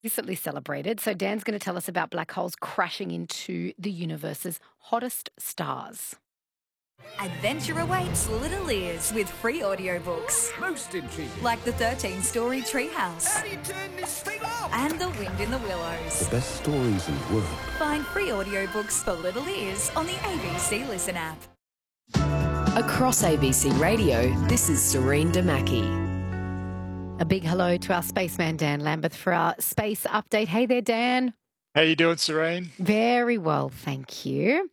recently celebrated. So Dan's going to tell us about black holes crashing into the universe's hottest stars. Adventure awaits little ears with free audiobooks. Most intriguing. Like the 13-story Treehouse. How do you turn this thing off? And The Wind in the Willows. The best stories in the world. Find free audiobooks for little ears on the ABC Listen app. Across ABC Radio, this is Serene Damaki. A big hello to our spaceman Dan Lambeth for our space update. Hey there, Dan. How you doing, Serene? Very well, thank you.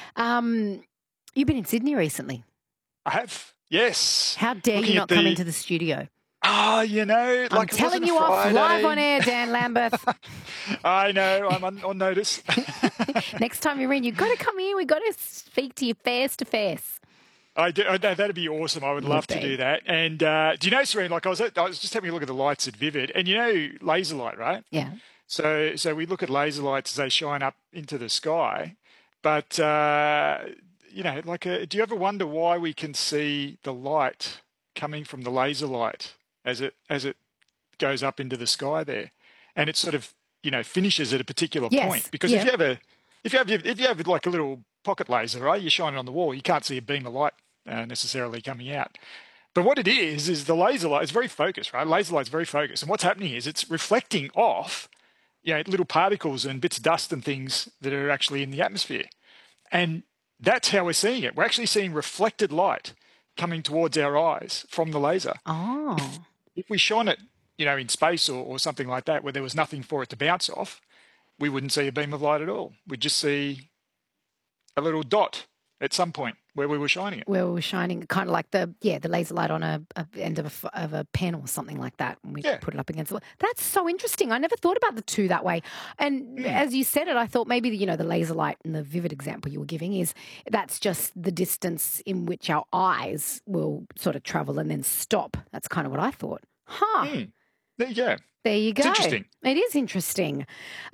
You've been in Sydney recently. I have, yes. How dare you not come into the studio? You know, I'm telling you off live on air, Dan Lambeth. I know, I'm on notice. Next time you're in, you've got to come in. We've got to speak to you face to face. I do. That'd be awesome. I would love to do that. And do you know, Serene? Like I was just having a look at the lights at Vivid, and you know, laser light, right? Yeah. So we look at laser lights as they shine up into the sky, but you know, do you ever wonder why we can see the light coming from the laser light as it goes up into the sky there, and it sort of, you know, finishes at a particular point? Because if you have like a little pocket laser, right, you shine it on the wall, you can't see a beam of light necessarily coming out. But what it is the laser light is very focused, right? Laser light's very focused, and what's happening is it's reflecting off, you know, little particles and bits of dust and things that are actually in the atmosphere, and that's how we're seeing it. We're actually seeing reflected light coming towards our eyes from the laser. Oh. If we shone it, you know, in space or something like that, where there was nothing for it to bounce off, we wouldn't see a beam of light at all. We'd just see a little dot at some point where we were shining it. Where we were shining, kind of like the laser light on a end of a pen or something like that. And we put it up against the wall. That's so interesting. I never thought about the two that way. And as you said it, I thought maybe, you know, the laser light and the Vivid example you were giving that's just the distance in which our eyes will sort of travel and then stop. That's kind of what I thought. Huh. There you go. There you go. It's interesting. It is interesting.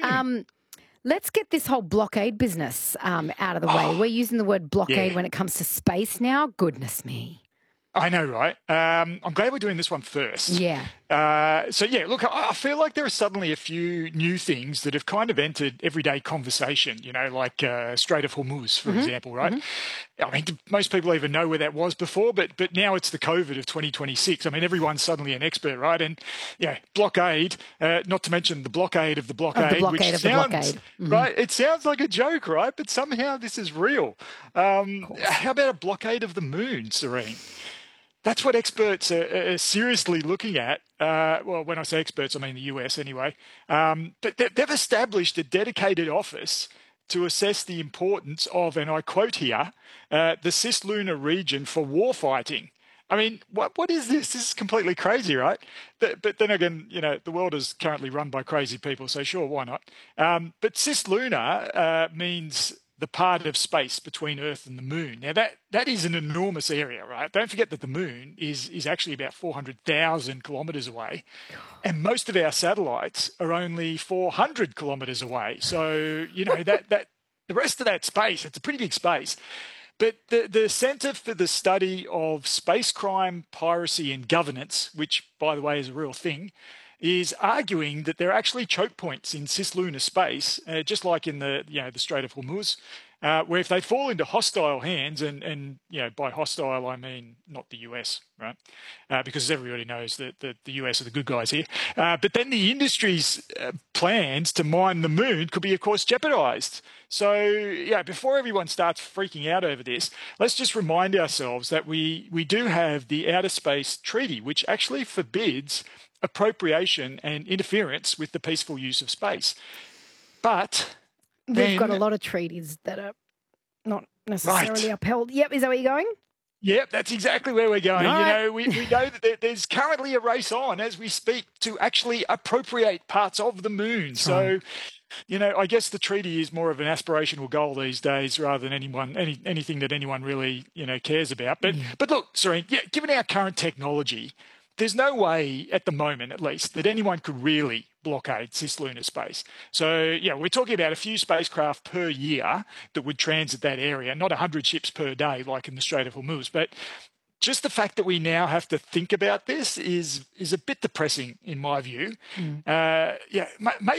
Let's get this whole blockade business out of the way. We're using the word blockade when it comes to space now. Goodness me. I know, right? I'm glad we're doing this one first. Yeah. Look, I feel like there are suddenly a few new things that have kind of entered everyday conversation, you know, like Strait of Hormuz, for example, right? I mean, most people even know where that was before, but now it's the COVID of 2026. I mean, everyone's suddenly an expert, right? And, yeah, blockade, not to mention the blockade of the blockade, right? It sounds like a joke, right? But somehow this is real. How about a blockade of the moon, Serene? That's what experts are seriously looking at. Well, when I say experts, I mean the US anyway. But they've established a dedicated office to assess the importance of, and I quote here, the cislunar region for warfighting. I mean, what is this? This is completely crazy, right? But then again, you know, the world is currently run by crazy people, so sure, why not? But cislunar means the part of space between Earth and the Moon. Now, that is an enormous area, right? Don't forget that the Moon is actually about 400,000 kilometres away, and most of our satellites are only 400 kilometres away. So, you know, that the rest of that space, it's a pretty big space. But the Centre for the Study of Space Crime, Piracy and Governance, which, by the way, is a real thing, is arguing that there are actually choke points in cislunar space, just like in the Strait of Hormuz, where if they fall into hostile hands, and you know, by hostile I mean not the US, right? Because everybody knows that the US are the good guys here. But then the industry's plans to mine the moon could be, of course, jeopardized. So, yeah, before everyone starts freaking out over this, let's just remind ourselves that we do have the Outer Space Treaty, which actually forbids appropriation and interference with the peaceful use of space. But we've got a lot of treaties that are not necessarily upheld. Yep, is that where you're going? Yep, that's exactly where we're going. Right. You know, we know that there's currently a race on as we speak to actually appropriate parts of the moon. So, you know, I guess the treaty is more of an aspirational goal these days rather than anything that anyone really, you know, cares about. But look, Serene, given our current technology, there's no way at the moment, at least, that anyone could really blockade cislunar space. So, yeah, we're talking about a few spacecraft per year that would transit that area, not 100 ships per day like in the Strait of Hormuz. But just the fact that we now have to think about this is a bit depressing in my view. Maybe